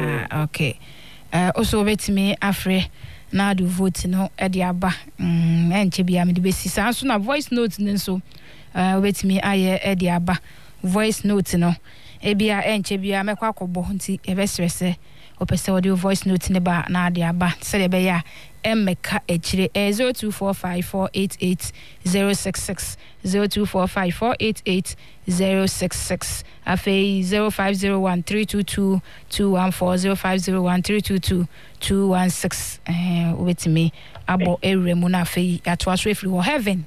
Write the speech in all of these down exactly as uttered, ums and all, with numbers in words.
Ah, okay. Uh, also bet me afre na do vote no e de aba. Mm, enche bia me de besi sa so na voice note ne so. Uh, bet me aye e de aba. Voice note no. E bia enche bia mekwa akobo nti e be stress. Opese audio voice note ne ba na de aba. Se de be ya Emeka echire zero two four five four eight eight zero six six zero two four five four eight eight zero six six afi zero five zero one three two two two one four zero five zero one three two two two one six eh with me abo eremu na afi atwaso efri ho heaven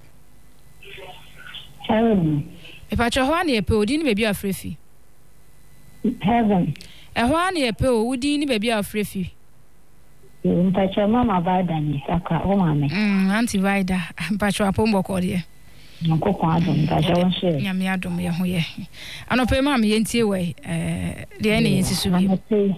heaven e pa cho ho na epe odi ni bebi afrefi heaven e ho na epe odi ni bebi afrefi Mpacha mama Vida ni saka o mame. Mm, Auntie Vida, mpacha apombo ko de. Nkoko adom mpacha won share. Nyame adom ye ho ye. Anope mama ye ntie we eh de na ye sisu bi.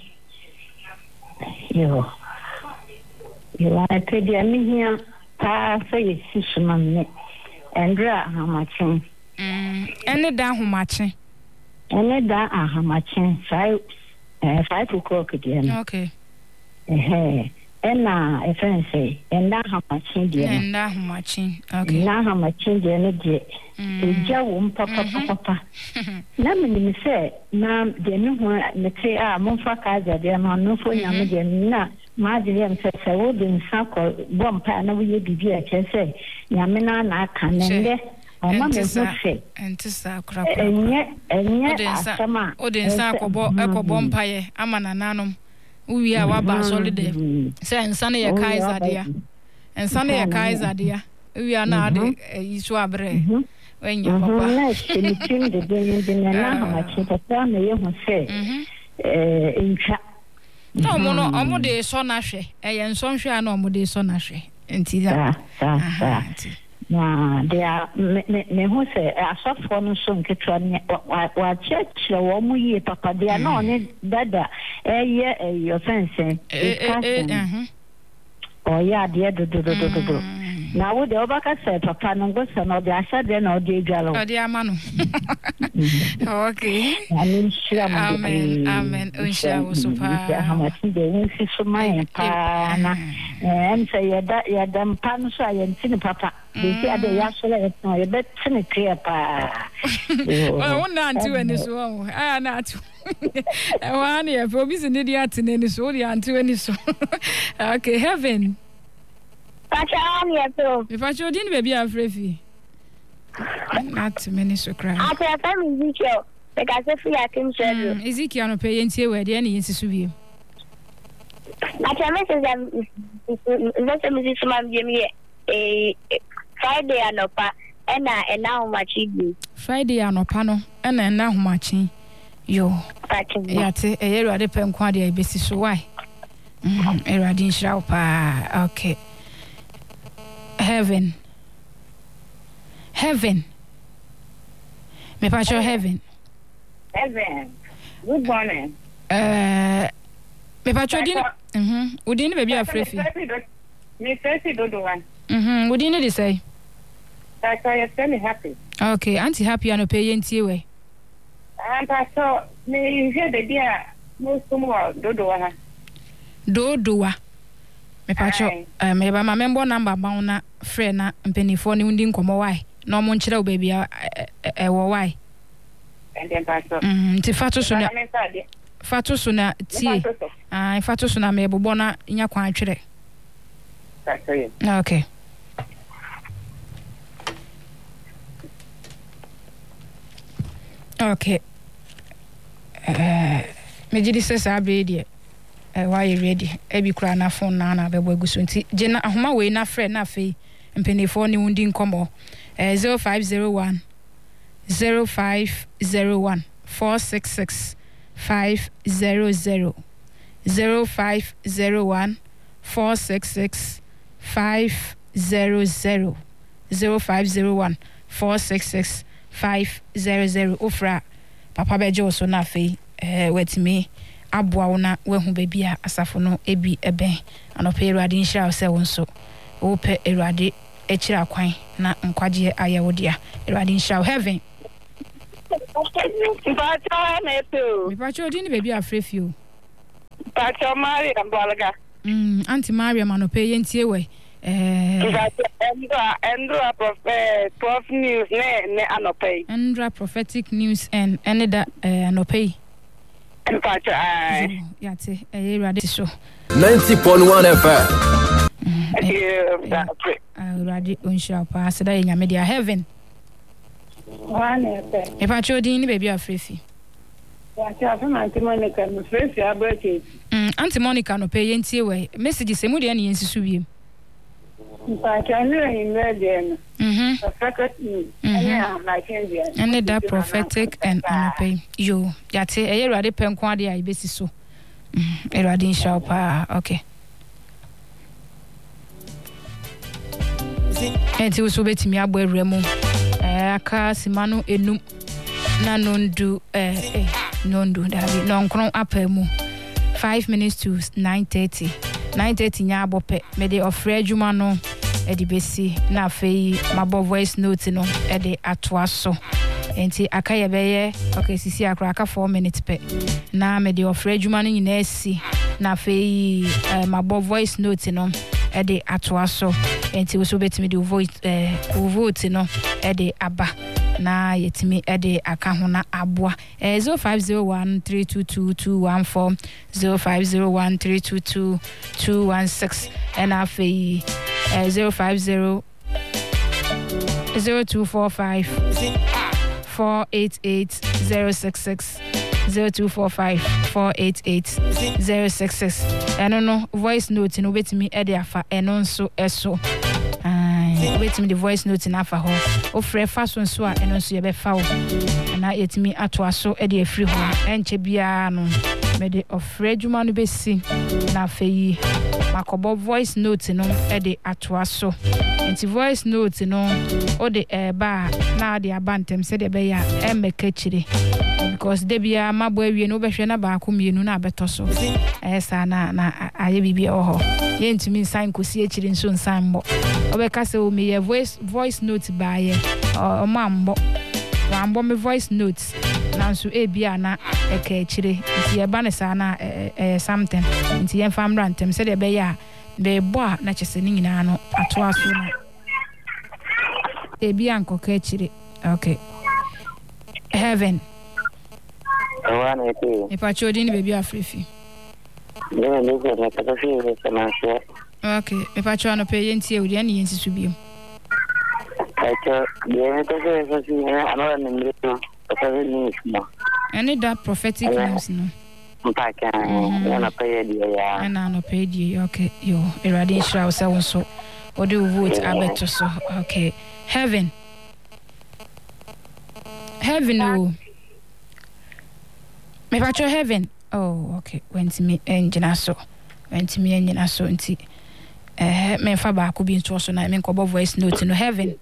Yo. Yo ate de mi hia ta se ye sisu mamme. Endra hamachen. Mm, ene da homachen. Ene da ahamachen five eh five o'clock de. Okay. Eh ena efense enda hamachin de enda hamachin okay na hamachin de ne de eja wo papa papa na me se na de ne ho ne te a mo fa ka za de no no fo nya me de na ma de yam se se wo de nsa ko bom pa na wo ye bibi a che se nya me na na aka ne nde ama me ho se entisa kura kura enye enye asama o de nsa akobo ekobo mpa ye ama na nanom uwi a waba solide se nsane ye kaiser dia nsane ye kaiser dia uwi a na ade yiso abre wenya papa na chimitim de de de na ha chita na ye ho se eh intwa no mo no omo de so na hwe eye nso hwe a na omo de so na hwe enti da da na dia me me ho se asofo no so nketwa wa church wo mu yi papa dia na one dada eye eh offense eh eh oh ya dia do do do do do na wo de obaka se papa no go se no de asha de na o de dwalo o de ama no okay amen shira mo amen amen unsha wo super ha ma ti de nsi so mai pa na em se ya da ya da pan so ya nti papa de ti ade ya so le no ye bet ni clear pa o wona anti we ni so o ah na atu e wa na e fo bi se ni di atene ni so di anti we ni so okay heaven Pacha am ye to. Me pacha odi ni baby afrefi. Not many so cry. Ate afam Ezekiel. Be ka se fi akim shedo. Ezekiel no pe yentie we de na yensisu bi. Ate me se jam se me se mam je mi eh Friday anopa ena ena homachi. Friday anopa no ena ena homachi. Yo. Pacha. Yate e yeru ade pe nkwa de ebesi so why? Mhm. Erade nshira pa. Okay. Heaven. Heaven. Me pacho heaven. Heaven. Good morning. Uh, me pacho din. Mhm. Udin baby afrefi. Me say do do one. Mhm. Udin dey say. That I am happy. Okay, auntie happy ano pay yentie we. And I saw me hear the dear most more do do one. Do do wa. Me pacho eh me ba ma member number ba na friend na mpenifo ni ndi nkomo why na omo nkyere baby e wo why and then pastor mm ti fato so na fato so na tie ah fato so na me bobo na nya kwan atwere okay okay eh me jidi sesa abedi why you ready ebi kura na phone na na bebo egusu nti je na ahoma we na friend na fe mpenefo ni wundi nkomo eh zero five zero one zero five zero one four six six five zero zero zero five zero one four six six five zero zero zero five zero one four six six five zero zero ofra papa bejo so na fe eh wetimi aboa wona wehu baby a asafo no ebi eben anope Erade nhira se wonso wo pe Erade echira kwan na nkwaje ayewodia Erade nhira heaven Pacha na epe o. Me pacha odi ni baby afrefi o. Pacho Maria Balaga. Mm, Auntie Maria Manope yentie we. Eh Endra Endra Prophet Prof News ne ne anope. Endra Prophetic News and Eneda eh anope. And Pacho ai. Yate eh radio so. ninety point one F M. Yeah, that's it. Ah radio onshira pa sada nyame dia heaven. One F. E Pacho din ni baby afrefi. Pacho afema Auntie Monica no fresh abeke. Mm, Auntie Monica no pay yentie we. Message se mu de na yensisu biem. Pacho no in radio. Mhm. Prophetic news. Yeah, like India. And that prophetic and anope. Yo, yate eh radio penko ade a ibesi so. Mm, e radio insha pa. Okay. Enti wo so betimi abo awremu. Eh aka simano enum na nondu eh eh nondu dabi nonkron apemu. five minutes to nine thirty. nine thirty nya abope me de ofre adwuma no e de besi na afei mabo voice note no e de atoa so. Enti aka ye beye okay sisi akra aka four minutes pe na me de ofre adwuma no nyina asi na afei mabo voice note no e de atoa so. Enti wo so betimi de voice eh vote no e de aba na yetimi e de aka ho na aboa eh zero five zero one three two two two one four zero five zero one three two two two one six and afei eh zero five zero zero two four five four eight eight zero six six zero two four five four eight eight zero six six. Eno no voice note no betimi e de afa eno nso eso. Ah, betimi the voice note na afa ho. O frɛ fa so nso a eno nso ye be fa wo. Na yetimi ato aso e de afiri ho. Enche bia no me de ofrɛ adwuma no besi na afei makobo voice note no e de ato aso. Enti voice note no o de e ba na de abantem se de be ya e meka chire. Because debia mabo awie no behwe na ba ko mienu na abeto so eh sa na na aye bibia oho ye ntumi nsan kosi akiri nso nsan mbo obeka se o me voice voice note ba ye o mambo mambo me voice note na nso e bia na eka akire nti ye ba ne sa na eh something nti ye fam rantem se de be ya be bo a na chese ni nyina no ato aso na e bia nkoka akire. Okay, heaven. One eighty. E Pacho din baby afrefi. Yeah, look at my capacity. Okay, e Pacho no pay yentie odi ani yensisu biem. Pacho, yeah, that's it. Another number. Prophetic news mo. Any that prophetic news no. Mpaka, na pay dia ya. Ana no pay dia. Okay, yo, Erade Nshira wo se wo so. Odi vote abeto so. Okay, heaven. Heaven oh. Me Pacho heaven. Oh, okay. Went me engine so. Went me engine so nti. Eh me fa ba ko bi nto so na me nkobo voice note no heaven.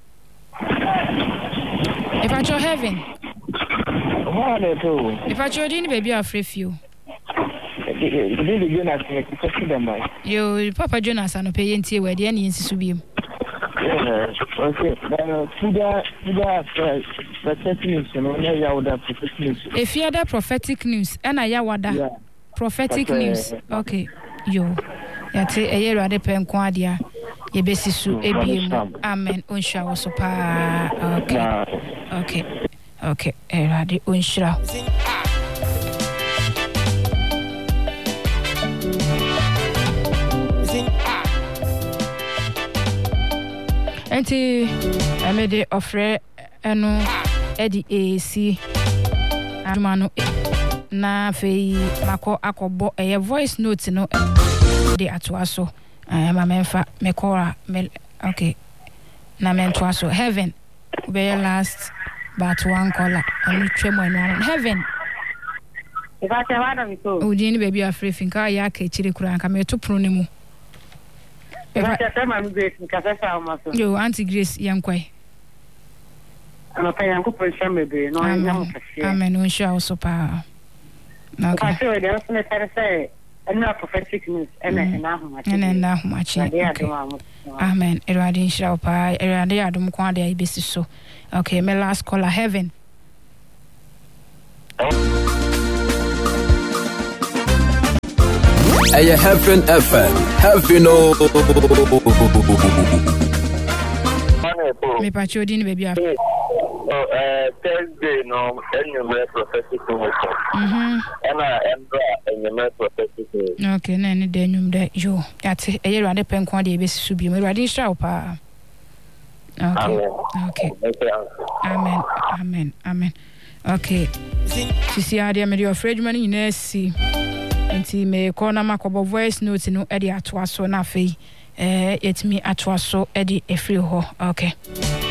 Me Pacho heaven. One two. Me Pacho din baby afrefio. Did Jonas take them by? Yo Papa Jonas no pay ntie we de na yensisu biem. Okay. Now, Fuda, Fuda, prophetic news. No, yeah, would have prophetic news. If you ada prophetic news, and I wada prophetic but, uh, news. Okay, yo, yate a year at the pen quadia. Ye besisu ebiem. Amen. Unsha was so pa. Okay, okay, okay. Erade unsha. Enti amede ofre eno edi ac adumano na fei mako akobo eye voice note no de atoaso eh ma menfa mekora me okay na mentoaso heaven be last but one caller and twemo eno heaven If I tell Adam so. Udi ni baby afre finka ya ka chire kura nka me to pro ne mu. If I tell my Grace nka fa o maso. Yo Auntie Grace yankwai. Ana pa yanko po sha mebe no nyam kase. Amen unsha osopa. Okay. I feel there was a say ena prophetic news ena ena homachi. Ena ena homachi. Amen. Erade nshira opa erade adom kwa de ibesi so. Okay, my last caller heaven. ɛyɛ Heaven F M. Heaven o. Me pacho di ni baby afa. Oh, uh, Thursday no, annual prophetic mission. Mhm. Ana embra annual prophetic. Okay, na ni de annual de yo. Yate eye rade penko de ebesisu bi. Me rade nsha opa. Okay. Okay. Amen. Amen. Amen. Okay. Sisi ade me de ofredwuma ni nyina si. Enti me call na makobo voice note no e de ato aso na afei eh yetimi ato aso e de efri ho. Okay.